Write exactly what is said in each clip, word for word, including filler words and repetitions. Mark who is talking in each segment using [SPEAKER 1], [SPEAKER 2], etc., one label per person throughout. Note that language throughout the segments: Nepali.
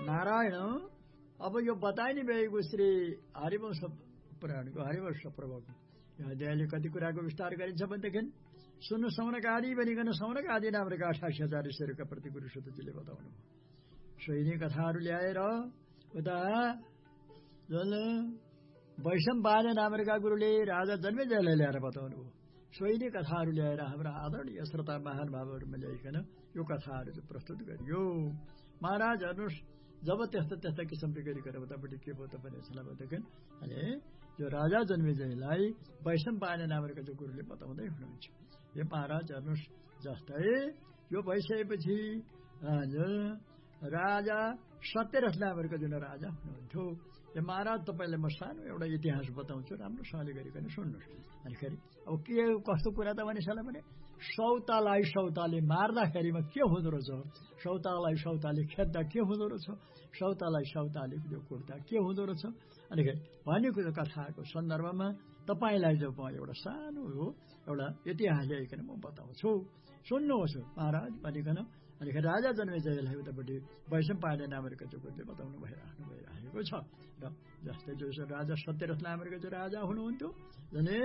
[SPEAKER 1] नारायण अब यो बताइ नै भएको श्री हरिवंश पुराणको हरिवंश पर्वको यो अध्यायले कति कुराको विस्तार गरिन्छ भनेदेखि सुन्नु सौनक आदि भनिकन सौनक आदि नामका अठासी हजार ऋषिहरूका प्रति गुरु सुतजीले बताउनु भयो। सोही कथाहरू ल्याएर उता जुन वैशम्पायन नामका गुरुले राजा जन्मेजयलाई ल्याएर बताउनु भयो। सोही कथाहरू ल्याएर हाम्रा आदरणीय श्रोता महानुभावहरूमा ल्याइकन यो कथाहरू चाहिँ प्रस्तुत गरियो। महाराज हेर्नुहोस् जब त्यस्तो त्यस्ता किसिमले गरिकन उतापट्टि के भयो त भने भनेदेखि अनि यो राजा जन्मेजयलाई वैशम्पायन नामका जो गुरुले बताउँदै हुनुहुन्छ। यो महाराज हेर्नुहोस् जस्तै यो भइसकेपछि राजा सत्यरथ नामका जुन राजा हुनुहुन्थ्यो यो महाराज तपाईँलाई म सानो एउटा इतिहास बताउँछु राम्रोसँगले गरिकन सुन्नुहोस्। अनिखेरि अब के कस्तो कुरा त भनिसला भने सौतालाई सौताले मार्दाखेरिमा के हुँदो रहेछ, सौतालाई सौताले खेद्दा के हुँदो रहेछ, सौतालाई सौताले जो कुट्दा के हुँदो रहेछ। अनिखेरि भनेको कथाको सन्दर्भमा तपाईँलाई जो म एउटा सानो हो एउटा इतिहास ल्याइकन म बताउँछु सुन्नुहोस् महाराज भनिकन। अनिखेरि राजा जन्मेजयलाई उतापट्टि वैशम्पायन नामका जो गुरुले बताउनु भइराख्नु भइरहेको छ। र जस्तै जो राजा सत्यरथ नामका जो राजा हुनुहुन्थ्यो भने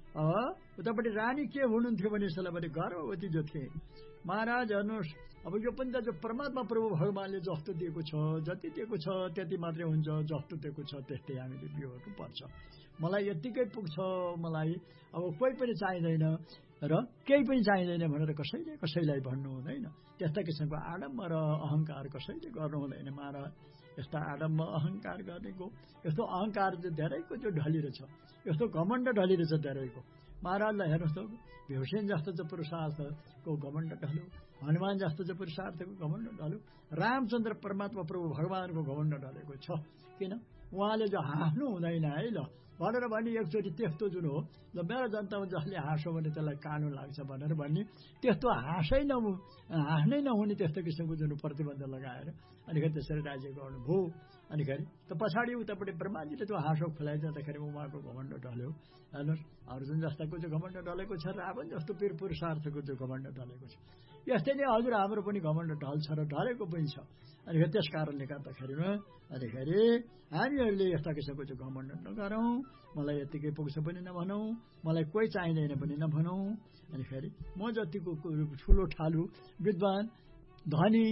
[SPEAKER 1] उतापट्टि रानी के हुनुहुन्थ्यो भने यसलाई भने गर्भवती जो थिए। महाराज हेर्नुहोस् अब यो पनि त जो परमात्मा प्रभु भगवानले जस्तो दिएको छ जति दिएको छ त्यति मात्रै हुन्छ, जस्तो दिएको छ त्यस्तै हामीले बिहोर्नु पर्छ। मलाई यतिकै पुग्छ, मलाई अब कोही पनि चाहिँदैन र केही पनि चाहिँदैन भनेर कसैले कसैलाई भन्नु हुँदैन। त्यस्ता किसिमको आडम्बर र अहङ्कार कसैले गर्नु हुँदैन। महाराज यस्ता आडम्बर अहङ्कार गर्नेको यस्तो अहङ्कार चाहिँ धेरैको जो ढली रहेछ, यस्तो घमण्ड ढली रहेछ धेरैको। महाराजलाई हेर्नुहोस् त भीमसेन जस्तो चाहिँ पुरुषार्थको घमण्ड ढल्यो, हनुमान जस्तो चाहिँ पुरुषार्थको घमण्ड ढल्यो, रामचन्द्र परमात्मा प्रभु भगवानको घमण्ड ढलेको छ। किन उहाँले जो हाँस्नु हुँदैन है ल भनेर भन्ने एकचोटि त्यस्तो जुन हो ल मेरो जनतामा जसले हाँसो भने त्यसलाई कानुन लाग्छ भनेर भन्ने त्यस्तो हाँसै नहु हाँस्नै नहुने त्यस्तो किसिमको जुन प्रतिबन्ध लगाएर अनिखेरि त्यसरी राज्य गर्नुभयो। अनिखेरि त पछाडि उतापट्टि ब्रह्माजीले त्यो हाँसो खुलाइदिँदाखेरि उहाँको घमण्ड ढल्यो। हेर्नुहोस् अर्जुन जस्ताको जो घमण्ड ढलेको छ, रावण जस्तो वीर पुरुषार्थको जो घमण्ड ढलेको छ, यस्तै नै हजुर हाम्रो पनि घमण्ड ढल्छ र ढलेको पनि छ। अनिखेरि त्यस कारणले गर्दाखेरिमा अनिखेरि हामीहरूले यस्ता किसिमको चाहिँ घमण्ड नगरौँ, मलाई यतिकै पुग्छ पनि नभनौँ, मलाई कोही चाहिँदैन पनि नभनौँ। अनिखेरि म जतिको ठुलो ठालु विद्वान धनी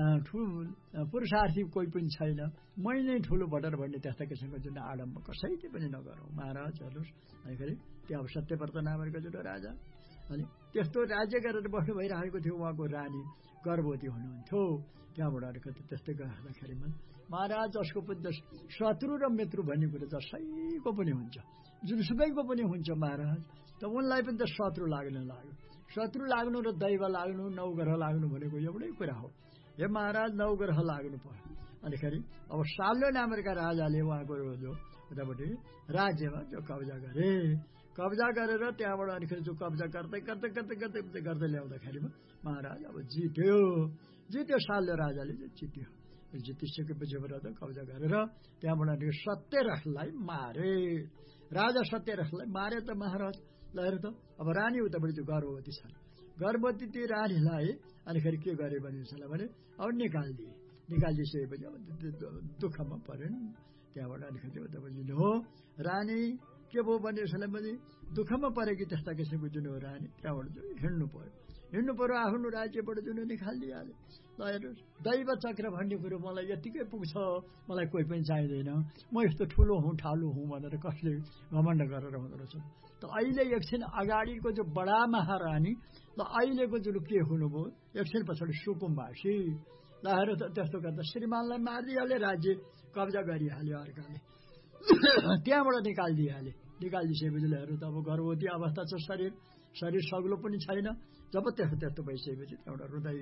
[SPEAKER 1] पुरुषार्थी कोही पनि छैन, मै नै ठुलो भटर भन्ने त्यस्ता किसिमको जुन आडम्बर कसैले पनि नगरौँ। महाराज हेर्नुहोस् अनिखेरि त्यो अब सत्यव्रत नामको जुन राजा अनि त्यस्तो राज्य गरेर बस्नु भइरहेको थियो। उहाँको रानी गर्भवती हुनुहुन्थ्यो। त्यहाँबाट अलिकति त्यस्तै गर्दाखेरिमा महाराज जसको पनि शत्रु र मित्र भन्ने कुरो जसैको पनि हुन्छ, जुनसुकैको पनि हुन्छ महाराज, त उनलाई पनि त शत्रु लाग्न लाग्यो। शत्रु लाग्नु र दैव लाग्नु नवग्रह लाग्नु भनेको एउटै कुरा हो। हे महाराज नवग्रह लाग्नु पर्यो। अनिखेरि अब शाल्य नामका राजाले उहाँको जो उतापट्टि राज्यमा जो कब्जा गरे, कब्जा गरेर त्यहाँबाट अनिखेरि जो कब्जा गर्दै गर्दै गर्दै गर्दै गर्दै ल्याउँदाखेरिमा महाराज अब जित्यो जित्यो शाल्य राजाले चाहिँ जित्यो। जितिसकेपछिबाट त कब्जा गरेर त्यहाँबाट अनिखेरि सत्यरथलाई मारे। राजा सत्यरथलाई मारे त महाराज ल त अब रानी उतापट्टि जो गर्भवती छन्, गर्भवती त्यो रानीलाई अनिखेरि के गरे भने अब निकालिदिए। निकालिदिइसकेपछि अब दुःखमा परेन। त्यहाँबाट अनिखेरि उतापट्टि हो रानी के भयो भने भने दुःखमा परेकी त्यस्ता किसिमको जुन हो रानी, त्यहाँबाट चाहिँ हिँड्नु पर्यो हिँड्नु पर्यो आफ्नो राज्यबाट जुन निकालिदिइहाल्यो। ल हेर्नुहोस् दैव चक्र भन्ने कुरो मलाई यतिकै पुग्छ, मलाई कोही पनि चाहिँदैन, म यस्तो ठुलो हुँ ठालु हुँ भनेर कसले घमण्ड गरेर हुँदो रहेछ। त अहिले एकछिन अगाडिको जो बडा महारानी ल अहिलेको जुन के हुनुभयो एकछिन पछाडि सुकुम्बासी ल हेर त त्यस्तो गर्दा श्रीमानलाई मारिदिइहाले, राज्य कब्जा गरिहाल्यो अर्काले, त्यहाँबाट निकालिदिइहाले। निकालिदिइसकेपछि हेर्नु त अब गर्भवती अवस्था छ, शरीर शरीर सग्लो पनि छैन। जब त्यस्तो त्यस्तो भइसकेपछि त्यहाँबाट रुँदै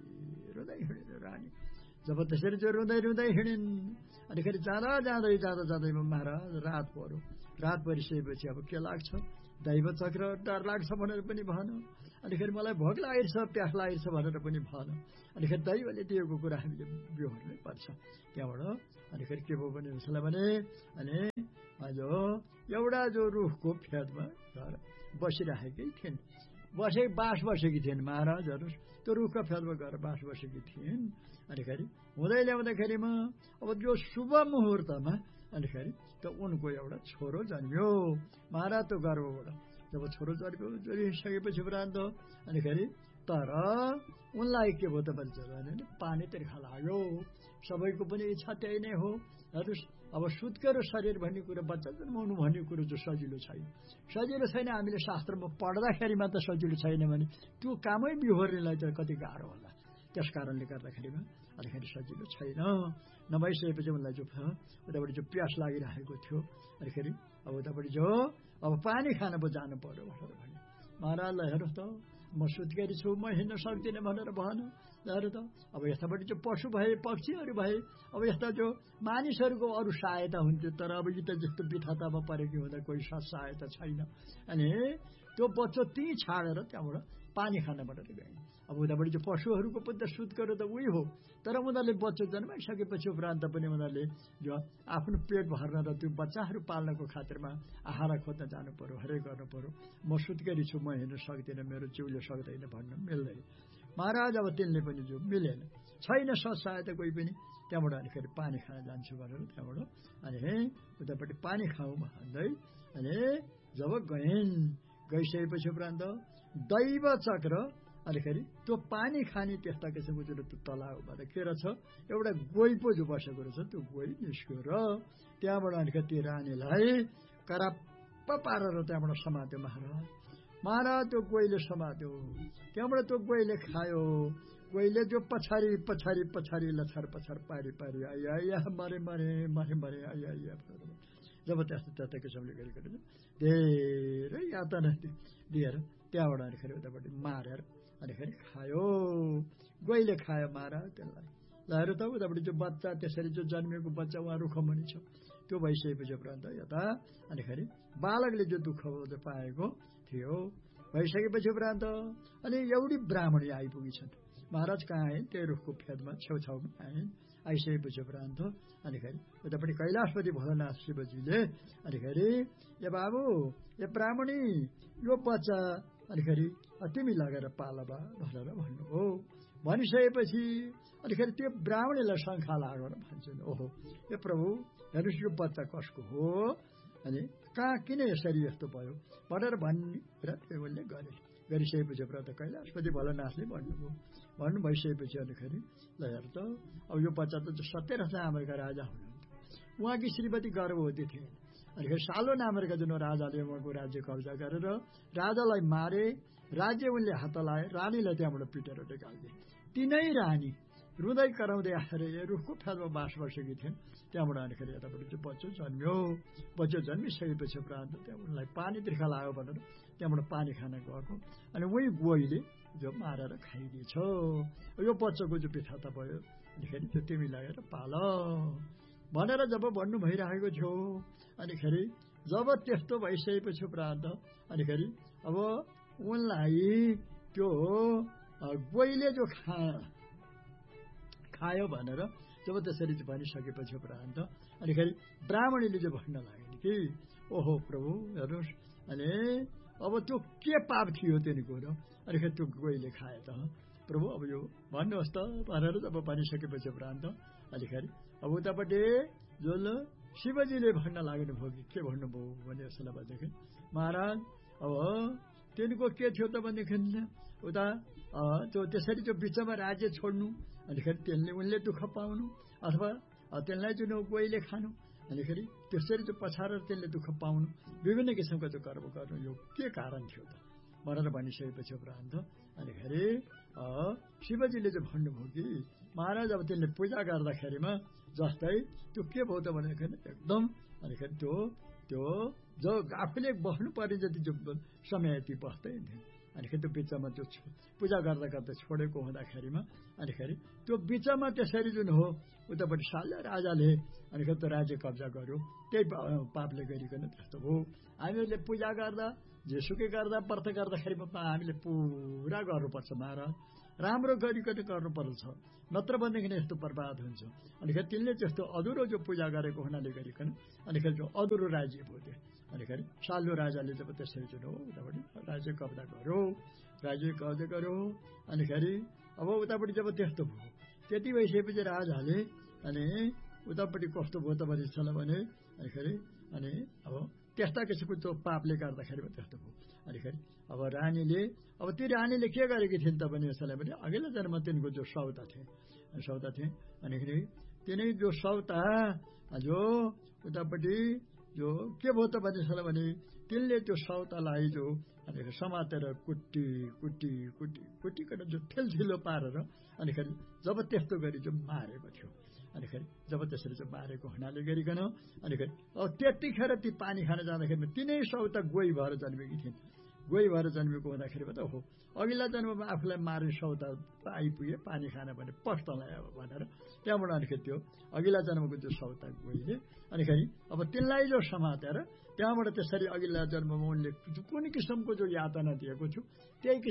[SPEAKER 1] रुँदै हिँडिन् रानी। जब त्यसरी चाहिँ रुँदै रुँदै हिँडिन् अनिखेरि जाँदा जाँदै जाँदा जाँदैमा महाराज रात पर्यो। रात परिसकेपछि अब के लाग्छ, दैव चक्र डर लाग्छ भनेर पनि भन, अनिखेरि मलाई भोक लागेको छ प्यास लागेको छ भनेर पनि भन। अनिखेरि दैवले दिएको कुरा हामीले बिहोर्नै पर्छ। त्यहाँबाट अनिखेरि के भयो भने उसलाई भने अनि जो एउटा जो रुखको फेदमा गएर बसिराखेकै थिइन्, बसे बास बसेकी थिइन् महाराजहरू। त्यो रुखको फेदमा गएर बास बसेकी थिइन्। अनिखेरि हुँदै ल्याउँदाखेरिमा अब जो शुभ मुहुर्तमा अनिखेरि त उनको एउटा छोरो जन्मियो। महाराज त गर्वबाट जब छोरो जन्मियो जन्मिसकेपछि प्रान्त अनिखेरि तर उनलाई के भयो त भन्छ भने पानी तिर्खा लाग्यो। सबैको पनि इच्छा त्यही नै हो। हेर्नुहोस् अब सुत्केरो शरीर भन्ने कुरो बच्चा जन्माउनु भन्ने कुरो जो सजिलो छैन सजिलो छैन हामीले शास्त्रमा पढ्दाखेरिमा त सजिलो छैन भने त्यो कामै बिहोर्नेलाई त कति गाह्रो होला। त्यस कारणले गर्दाखेरिमा अलिकति सजिलो छैन। नभइसकेपछि उनलाई जो उतापट्टि जो प्यास लागिरहेको थियो अनिखेरि अब उतापट्टि जो अब पानी खान पो जानु पर्यो भनेर भने महाराजलाई हेर्नुहोस् त म सुत्केरी छु म हिँड्न सक्दिनँ भनेर भन। हेर्नु त अब यस्तापट्टि जो पशु भए पक्षीहरू भए अब यस्ता जो मानिसहरूको अरू सहायता हुन्थ्यो तर अब यो त जस्तो बिथातामा परेको हुँदा कोही सहायता छैन। अनि त्यो बच्चो त्यहीँ छाडेर त्यहाँबाट पानी खान भनेर गए। अब उतापट्टि जो पशुहरूको पनि त सुत्केरो त उही हो तर उनीहरूले बच्चो जन्माइसकेपछि उपरान्त पनि उनीहरूले जो आफ्नो पेट भर्न र त्यो बच्चाहरू पाल्नको खातिरमा आहारा खोज्न जानु पर्यो हरेक गर्नु पर्यो। म सुत्केरी छु म हिँड्न सक्दिनँ मेरो जिउले सक्दैन भन्न मिल्दैन। महाराज अब त्यसले पनि जो मिलेन छैन सहायता कोही पनि त्यहाँबाट अनिखेरि पानी खान जान्छु भनेर त्यहाँबाट अनि उतापट्टि पानी खाउँ भन्दै अनि जब गइन् गइसकेपछि उपरान्त दैव चक्र अनिखेरि त्यो पानी खाने त्यस्ता किसिमको जुन त्यो तलाउबाट के रहेछ एउटा गोही पो जो बसेको रहेछ त्यो गोही निस्क्यो र त्यहाँबाट अनिखेरि त्यो रानीलाई कराप्प पारेर त्यहाँबाट समात्यो महाराज। महाराज त्यो गोहीले समात्यो त्यहाँबाट त्यो गोहीले खायो। गोहीले जो पछाडि पछाडि पछाडि लछार पछार पारी पारी आइया आइया मरे मरे मरे मरे आइया आइया जब त्यस्तो त्यस्तो किसिमले गरिकन धेरै यातना दिएर त्यहाँबाट अनिखेरि उतापट्टि मारेर अनिखेरि खायो। गोहीले खायो महाराज त्यसलाई। ल हेर त उतापट्टि जो बच्चा त्यसरी जो जन्मेको बच्चा उहाँ रुखमुनि छ त्यो भइसकेपछि उपरान्त यता अनिखेरि बालकले जो दुःख पाएको थियो भइसकेपछि उपरान्त अनि एउटी ब्राह्मणी आइपुगेछन्। महाराज कहाँ आइन् त्यही रुखको फेदमा छेउछाउमा आइन्। आइसकेपछि उपरान्त अनिखेरि उतापट्टि कैलाशपति भोलानाथ शिवजीले अनिखेरि ए बाबु ए ब्राह्मणी यो बच्चा अनिखेरि तिमी लगेर पाल बा भनेर भन्नुभयो। भनिसकेपछि अनिखेरि त्यो ब्राह्मणीलाई शङ्का लागेर भन्छन् ओहो ए प्रभु हेर्नुहोस् यो बच्चा कसको हो अनि कहाँ किन यसरी यस्तो भयो भनेर भन्ने र त्यो उसले गरे। गरिसकेपछि व्रत कैलाशपति भोलानाथले भन्नुभयो। भन्नु भइसकेपछि अनिखेरि ल हेर त अब यो बच्चा त सत्तरी नामका राजा हुनुहुन्थ्यो। उहाँकी श्रीमती गर्भवती थिए। अनिखेरि सालो नामका जुन राजाले उहाँको राज्य कब्जा गरेर राजालाई मारे। राज्य उनले हात लाए रानीलाई त्यहाँबाट पिटेर निकाल्दिए। तिनै रानी रुँदै कराउँदै आएर रुखको फेदमा बास बसेकी थिइन्। त्यहाँबाट अनिखेरि यताबाट चाहिँ बच्चो जन्मियो। बच्चो जन्मिसकेपछि प्रान्त त्यहाँ उनलाई पानी तिर्खा लाग्यो भनेर त्यहाँबाट पानी खान गएको अनि उही गोहीले जो मारेर खाइदिएछ। यो बच्चाको जो बिथाता भयो अनिखेरि त्यो तिमी लगेर पाल भनेर जब भन्नु भइरहेको थियो अनिखेरि जब त्यस्तो भइसकेपछि प्रान्त अनिखेरि अब उनलाई त्यो गोहीले जो खा खायो भनेर जब त्यसरी भनिसकेपछि उपरान्त अनिखेरि ब्राह्मणीले चाहिँ भन्न लाग्यो कि ओहो प्रभु हेर्नुहोस् अनि अब त्यो के पाप थियो त्यो कुरो अनिखेरि त्यो गोहीले खाए त प्रभु अब यो भन्नुहोस् त भनेर जब भनिसकेपछि उपरान्त अनिखेरि अब उतापट्टि जो शिवजीले भन्न लाग्नुभयो कि के भन्नुभयो भने यसलाई भनेदेखि महाराज अब तिनको के थियो त भनेदेखि उता त्यो त्यसरी त्यो बिचमा राज्य छोड्नु अनिखेरि त्यसले उनले दुःख पाउनु अथवा त्यसलाई जुन गोहीले खानु अनिखेरि त्यसरी चाहिँ पछारेर त्यसले दुःख पाउनु विभिन्न किसिमको त्यो कर्म गर्नु यो के कारण थियो त भनेर भनिसकेपछि उपरान्त अनिखेरि शिवजीले चाहिँ भन्नुभयो कि महाराज अब त्यसले पूजा गर्दाखेरिमा जस्तै त्यो के भयो त भनेदेखि एकदम अनिखेरि त्यो त्यो जो आफूले बस्नु पर्ने जति जो समय यति बस्दैन थियो अनिखेरि त्यो बिचमा त्यो पूजा गर्दा गर्दा छोडेको हुँदाखेरिमा अनिखेरि त्यो बिचमा त्यसरी जुन हो उतापट्टि साले राजाले अनिखेरि त्यो राज्य कब्जा गर्यो त्यही पापले गरिकन त्यस्तो हो। हामीहरूले पूजा गर्दा जेसुकै गर्दा व्रत गर्दाखेरिमा हामीले पुरा गर्नुपर्छ महाराज राम्रो गरिकन गर्नुपर्छ नत्र भनेदेखि यस्तो बर्बाद हुन्छ। अनिखेरि तिनले त्यस्तो अधुरो जो पूजा गरेको हुनाले गरिकन अनिखेरि जो अधुरो राज्य भयो त्यो अनिखेरि सालो राजाले जब त्यसरी जुन हो उतापट्टि राज्य कब्जा गर्यो राज्य कब्जा गर्यो अनिखेरि अब उतापट्टि जब त्यस्तो भयो त्यति भइसकेपछि राजाले अनि उतापट्टि कस्तो भयो त भनिन्छ भने अनिखेरि अनि अब त्यस्ता किसिमको त्यो पापले गर्दाखेरि त्यस्तो भयो। अनिखेरि अब रानीले अब ती रानीले के गरेकी थिइन् त भने यसलाई भने अघिल्लो जन्ममा तिनको जो सौता थिए सौता थिए अनिखेरि तिनै जो सौता जो उतापट्टि जो के भयो त भनिन्छ भने तिनले त्यो सौतालाई जो अनिखेरि समातेर कुट्टी कुट्टी कुट्टी कुट्टीकन जो ठेलठिलो पारेर अनिखेरि जब त्यस्तो गरी जो मारेको थियो अनिखेरि जब त्यसरी चाहिँ मारेको हुनाले गरिकन अनिखेरि अब त्यतिखेर ती पानी खान जाँदाखेरि तिनै सौता गोही भएर जन्मेकी थिइन्। गोही भएर जन्मेको हुँदाखेरि त हो अघिल्ला जन्ममा आफूलाई मारे सौता आइपुगे पानी खान भने पस्टलाई अब भनेर त्यहाँबाट अनिखेरि त्यो अघिल्ला जन्मको जो सौता गोहीले अनिखेरि अब तिनलाई जो समातेर त्यहाँबाट त्यसरी अघिल्ला जन्ममा उनले कुन किसिमको जो यातना दिएको छु त्यही